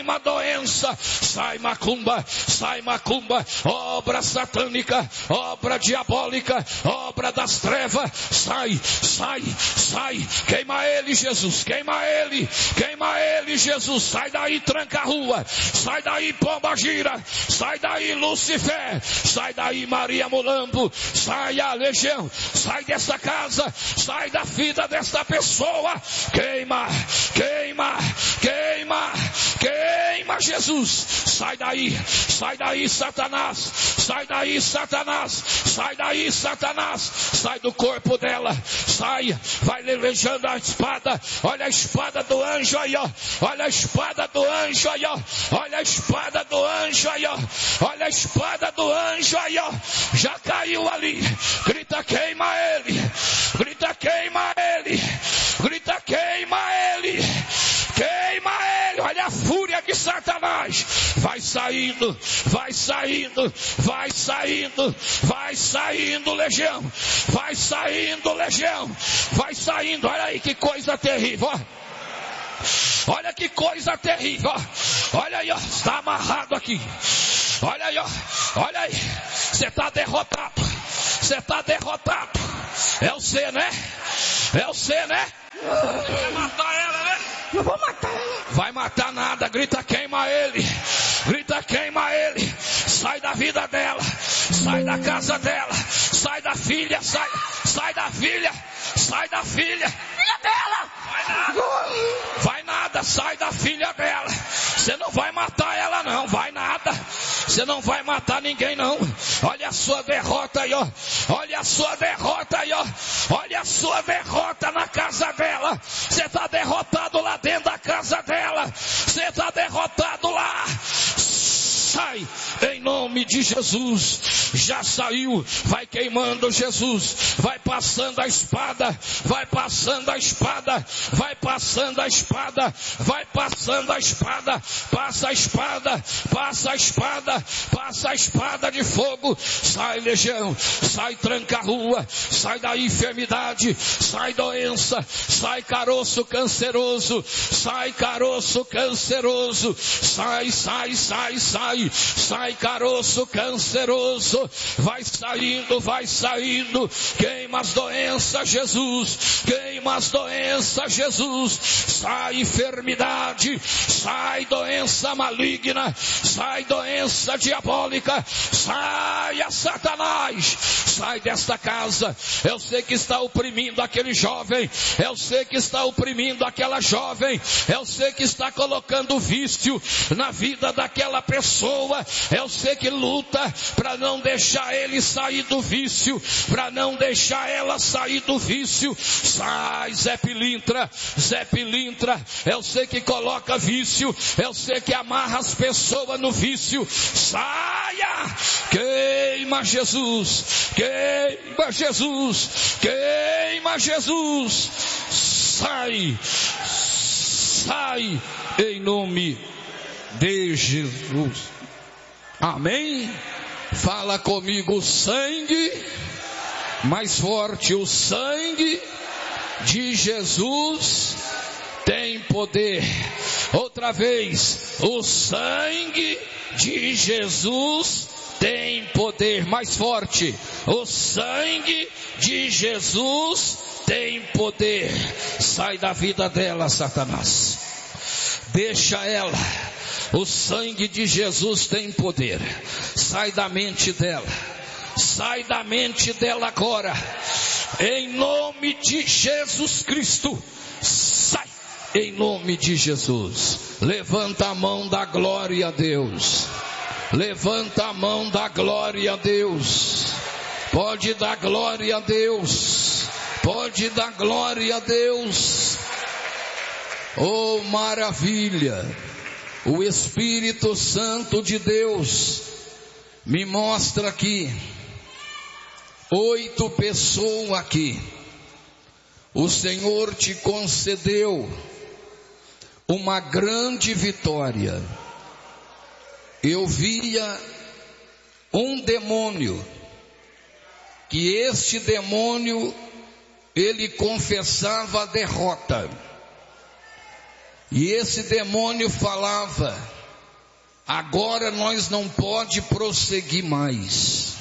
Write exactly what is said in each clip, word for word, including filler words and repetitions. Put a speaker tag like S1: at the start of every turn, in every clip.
S1: Uma doença, sai macumba, sai macumba, obra satânica, obra diabólica, obra das trevas, sai, sai, sai, queima ele, Jesus, queima ele, queima ele, Jesus, sai daí, tranca a rua, sai daí, pomba gira, sai daí, Lucifer, sai daí, Maria Mulambo, sai a legião, sai dessa casa, sai da vida desta pessoa, queima, queima, queima, queima. Queima, Jesus, sai daí, sai daí, Satanás, sai daí, Satanás, sai daí, Satanás, sai do corpo dela, sai, vai levejando a espada, olha a espada do anjo aí, ó, olha a espada do anjo aí, ó, olha a espada do anjo aí, ó, olha a espada do anjo aí, ó, já caiu ali, grita queima ele, grita queima ele, grita queima ele, queima ele, olha a fúria de Satanás, vai saindo, vai saindo, vai saindo, vai saindo, legião, vai saindo, legião, vai saindo, olha aí que coisa terrível, ó. Olha que coisa terrível, ó. Olha aí, ó, está amarrado aqui, olha aí, ó, olha aí, você está derrotado, você está derrotado, é você, né, é você, né, vai matar ela, né?
S2: Eu vou matar ela.
S1: Vai matar nada, grita queima ele, grita queima ele, sai da vida dela, sai da casa dela, sai da filha, sai, sai da filha, sai da filha,
S2: filha dela,
S1: vai nada, vai nada, sai da filha dela, você não vai matar ela não, vai nada, você não vai matar ninguém não, olha a sua derrota aí ó, olha a sua derrota aí ó, olha a sua derrota na casa dela, você está derrotado lá dentro da casa dela, você está derrotado lá, sai, em nome de Jesus, já saiu, vai queimando Jesus, vai passando a espada, vai passando a espada, vai passando a espada, vai passando a espada, passa a espada, passa a espada, passa a espada de fogo, sai legião, sai tranca a rua, sai da enfermidade, sai doença, sai caroço canceroso, sai caroço canceroso, sai, sai, sai, sai, sai caroço canceroso, vai saindo, vai saindo, queima as doenças, Jesus, queima as doenças, Jesus, sai enfermidade, sai doença maligna, sai doença diabólica, sai a Satanás, sai desta casa, eu sei que está oprimindo aquele jovem, eu sei que está oprimindo aquela jovem, eu sei que está colocando vício na vida daquela pessoa, eu sei que luta para não deixar ele sair do vício, para não deixar ela sair do vício, sai Zé Pilintra, Zé Pilintra, eu sei que coloca vício, eu sei que amarra as pessoas no vício, saia, queima Jesus, queima Jesus, queima Jesus, sai, sai, em nome de Jesus. Amém? Fala comigo, o sangue, mais forte, o sangue de Jesus tem poder. Outra vez, o sangue de Jesus tem poder, mais forte, o sangue de Jesus tem poder. Sai da vida dela, Satanás, deixa ela. O sangue de Jesus tem poder. Sai da mente dela. Sai da mente dela agora. Em nome de Jesus Cristo. Sai. Em nome de Jesus. Levanta a mão da glória a Deus. Levanta a mão da glória a Deus. Pode dar glória a Deus. Pode dar glória a Deus. Oh, maravilha. O Espírito Santo de Deus me mostra aqui oito pessoas aqui. O Senhor te concedeu uma grande vitória. Eu via um demônio, que este demônio, ele confessava a derrota. E esse demônio falava: agora nós não pode prosseguir mais,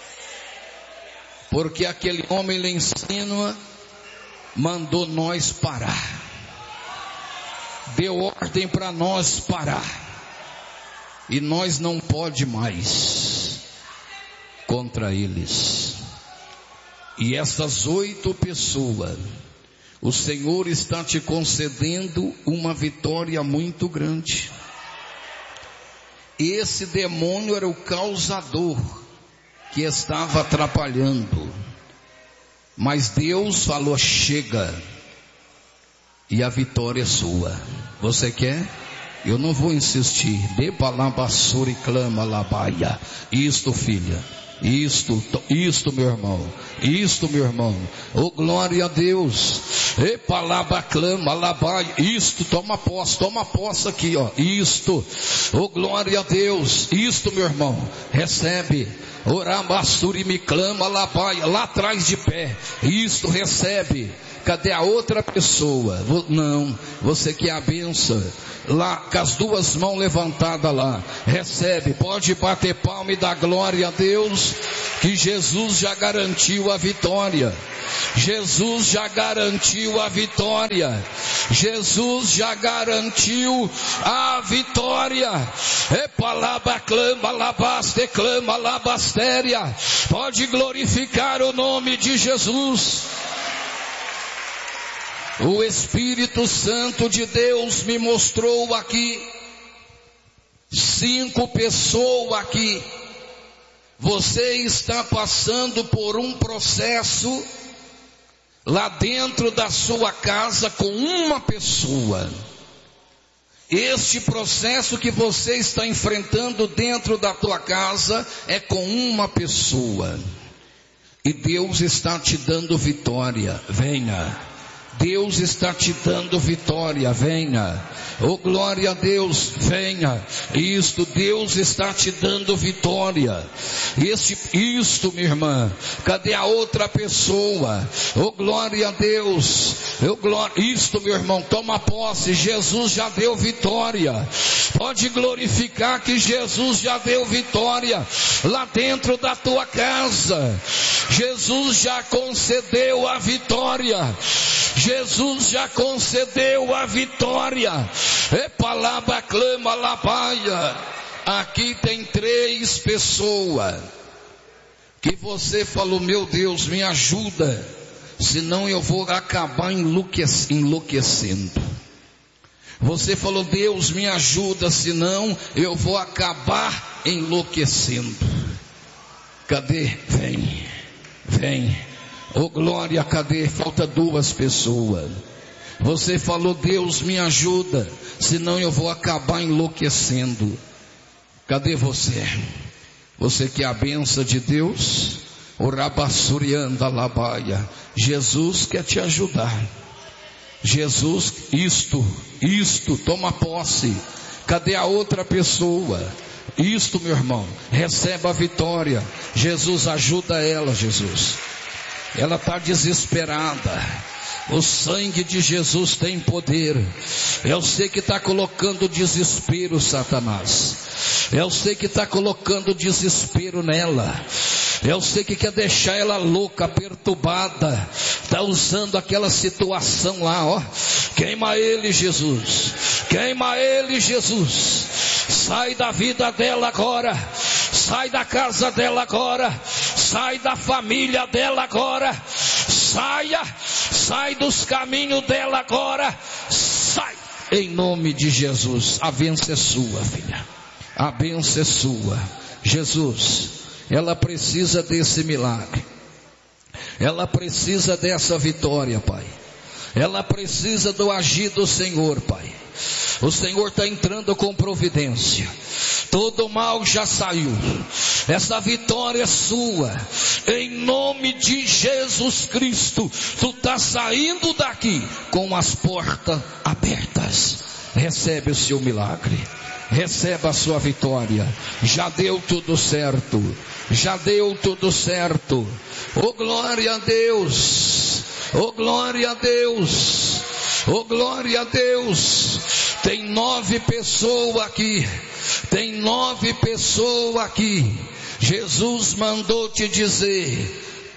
S1: porque aquele homem lá em cima mandou nós parar, deu ordem para nós parar, e nós não pode mais contra eles. E essas oito pessoas, o Senhor está te concedendo uma vitória muito grande. Esse demônio era o causador que estava atrapalhando, mas Deus falou: chega, e a vitória é sua. Você quer? Eu não vou insistir. De palabassura e clama labaia. Isto, filha. Isto, isto, meu irmão. Isto, meu irmão. Oh, glória a Deus. E palavra clama labaia. Isto, toma posse, toma posse aqui, ó. Isto. Oh, glória a Deus. Isto, meu irmão. Recebe. Orabassura e me clama labaia. Lá atrás de pé. Isto, recebe. Cadê a outra pessoa? Não, você quer a benção? Lá, com as duas mãos levantadas lá, recebe, pode bater palma e dar glória a Deus, que Jesus já garantiu a vitória. Jesus já garantiu a vitória. Jesus já garantiu a vitória. É palavra clama, labaste, clama, labastéria. Pode glorificar o nome de Jesus. O Espírito Santo de Deus me mostrou aqui cinco pessoas aqui. Você está passando por um processo lá dentro da sua casa com uma pessoa. Este processo que você está enfrentando dentro da tua casa é com uma pessoa. E Deus está te dando vitória. Venha. Deus está te dando vitória, venha. Oh, glória a Deus, venha. Isto, Deus está te dando vitória. Este, isto, minha irmã. Cadê a outra pessoa? Oh, glória a Deus. Oh, glória. Isto, meu irmão, toma posse. Jesus já deu vitória. Pode glorificar que Jesus já deu vitória lá dentro da tua casa. Jesus já concedeu a vitória. Jesus já concedeu a vitória. É palavra clama labaia. Aqui tem três pessoas que você falou: meu Deus, me ajuda, senão eu vou acabar enlouquecendo. Você falou: Deus, me ajuda, senão eu vou acabar enlouquecendo. Cadê? Vem, vem. Oh, glória, cadê? Falta duas pessoas. Você falou: Deus, me ajuda, senão eu vou acabar enlouquecendo. Cadê você? Você quer a benção de Deus? O rabassurianda labaia. Jesus quer te ajudar. Jesus, isto, isto, toma posse. Cadê a outra pessoa? Isto, meu irmão, receba a vitória. Jesus, ajuda ela, Jesus. Ela está desesperada. O sangue de Jesus tem poder. Eu sei que está colocando desespero, Satanás. Eu sei que está colocando desespero nela. Eu sei que quer deixar ela louca, perturbada. Está usando aquela situação lá, ó. Queima ele, Jesus. Queima ele, Jesus. Sai da vida dela agora. Sai da casa dela agora. Sai da família dela agora. Saia. Sai dos caminhos dela agora. Sai. Em nome de Jesus. A bênção é sua, filha. A bênção é sua. Jesus, ela precisa desse milagre. Ela precisa dessa vitória, Pai. Ela precisa do agir do Senhor, Pai. O Senhor está entrando com providência. Todo mal já saiu. Essa vitória é sua. Em nome de Jesus Cristo. Tu está saindo daqui com as portas abertas. Recebe o seu milagre. Receba a sua vitória. Já deu tudo certo. Já deu tudo certo. Oh, glória a Deus. Oh, glória a Deus. Oh, glória a Deus. Tem nove pessoas aqui. Tem nove pessoas aqui. Jesus mandou te dizer: